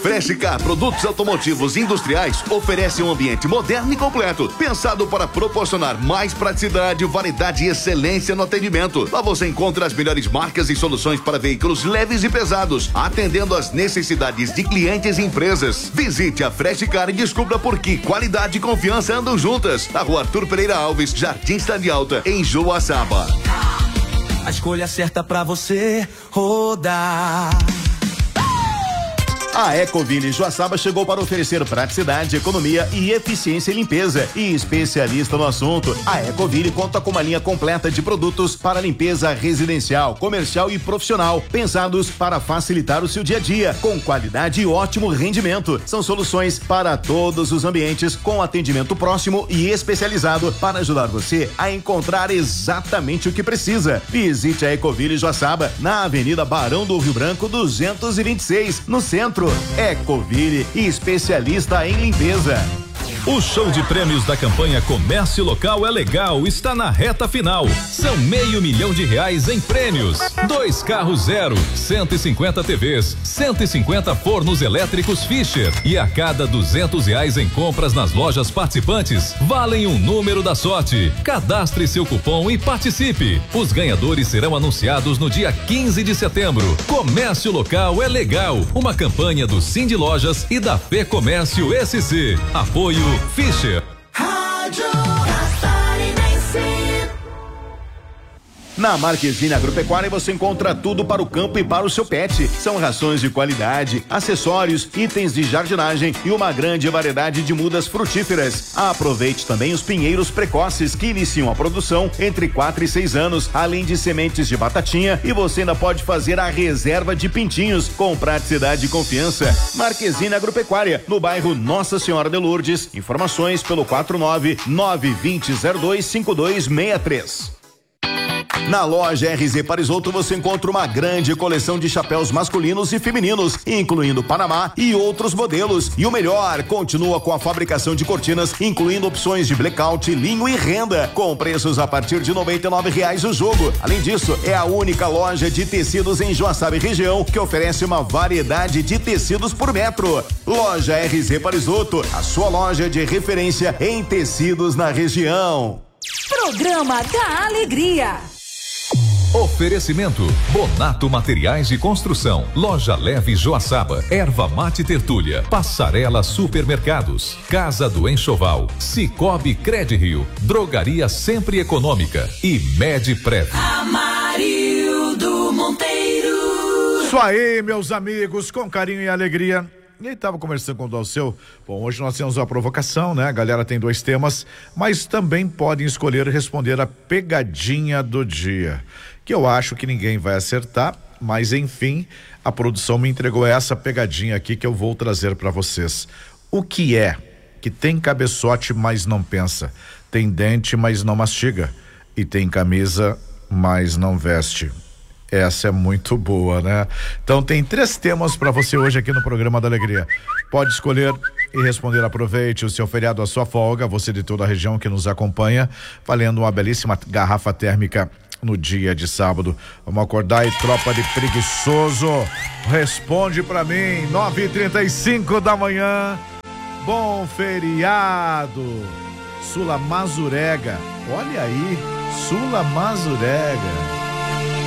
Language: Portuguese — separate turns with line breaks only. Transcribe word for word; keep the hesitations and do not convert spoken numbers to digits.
Freshcar Produtos Automotivos e Industriais oferece um ambiente moderno e completo, pensado para proporcionar mais praticidade, variedade e excelência no atendimento. Lá você encontra as melhores marcas e soluções para veículos leves e pesados, atendendo às necessidades de clientes e empresas. Visite a Freshcar e descubra por que qualidade e confiança andam juntas. Na Rua Arthur Pereira Alves, Jardim Cidade Alta, em Joaçaba.
A escolha certa pra você rodar.
A Ecoville Joaçaba chegou para oferecer praticidade, economia e eficiência em limpeza. E especialista no assunto, a Ecoville conta com uma linha completa de produtos para limpeza residencial, comercial e profissional, pensados para facilitar o seu dia a dia, com qualidade e ótimo rendimento. São soluções para todos os ambientes, com atendimento próximo e especializado para ajudar você a encontrar exatamente o que precisa. Visite a Ecoville Joaçaba na Avenida Barão do Rio Branco duzentos e vinte e seis, no centro. Ecoville, especialista em limpeza.
O show de prêmios da campanha Comércio Local é Legal está na reta final. São meio milhão de reais em prêmios. Dois carros zero, cento e cinquenta T Vs, cento e cinquenta fornos elétricos Fischer. E a cada duzentos reais em compras nas lojas participantes, valem um número da sorte. Cadastre seu cupom e participe. Os ganhadores serão anunciados no dia quinze de setembro. Comércio Local é Legal. Uma campanha do Cindy Lojas e da Fê Comércio S C. Apoio Fischer.
Rádio Catarinense.
Na Marquezine Agropecuária você encontra tudo para o campo e para o seu pet. São rações de qualidade, acessórios, itens de jardinagem e uma grande variedade de mudas frutíferas. Aproveite também os pinheiros precoces que iniciam a produção entre quatro e seis anos, além de sementes de batatinha, e você ainda pode fazer a reserva de pintinhos com praticidade e confiança. Marquezine Agropecuária, no bairro Nossa Senhora de Lourdes. Informações pelo quatro nove nove dois zero zero dois cinco dois seis três. Na loja R Z Parisotto você encontra uma grande coleção de chapéus masculinos e femininos, incluindo Panamá e outros modelos. E o melhor, continua com a fabricação de cortinas, incluindo opções de blackout, linho e renda, com preços a partir de noventa e nove reais o jogo. Além disso, é a única loja de tecidos em Joaçaba e região que oferece uma variedade de tecidos por metro. Loja R Z Parisotto, a sua loja de referência em tecidos na região.
Programa da Alegria.
Oferecimento: Bonato Materiais de Construção, Loja Leve Joaçaba, Erva Mate Tertúlia, Passarela Supermercados, Casa do Enxoval, Cicobi Credirio, Drogaria Sempre Econômica e Medprev.
Amarildo Monteiro.
Isso aí, meus amigos, com carinho e alegria. E aí tava conversando com o Dalceu. Bom, hoje nós temos uma provocação, né? A galera tem dois temas, mas também podem escolher responder a pegadinha do dia, que eu acho que ninguém vai acertar, mas enfim, a produção me entregou essa pegadinha aqui que eu vou trazer para vocês. O que é que tem cabeçote, mas não pensa, tem dente, mas não mastiga, e tem camisa, mas não veste? Essa é muito boa, né? Então tem três temas para você hoje aqui no programa da Alegria. Pode escolher e responder. Aproveite o seu feriado, a sua folga, você de toda a região que nos acompanha, valendo uma belíssima garrafa térmica no dia de sábado. Vamos acordar aí, tropa de preguiçoso. Responde pra mim, nove e trinta e cinco da manhã. Bom feriado. Sula Mazurega. Olha aí, Sula Mazurega.